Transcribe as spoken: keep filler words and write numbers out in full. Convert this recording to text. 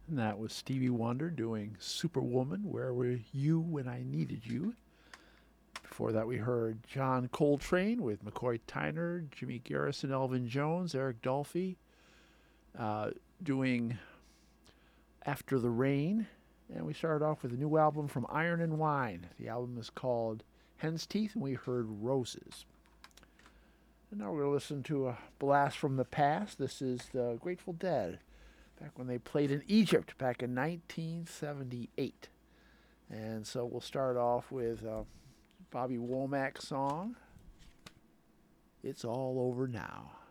And that was Stevie Wonder doing Superwoman, Where Were You When I Needed You? Before that, we heard John Coltrane with McCoy Tyner, Jimmy Garrison, Elvin Jones, Eric Dolphy uh, doing After the Rain. And we started off with a new album from Iron and Wine. The album is called Hen's Teeth, and we heard Roses. And now we're going to listen to a blast from the past. This is the Grateful Dead, back when they played in Egypt back in nineteen seventy-eight. And so we'll start off with uh, Bobby Womack's song, It's All Over Now.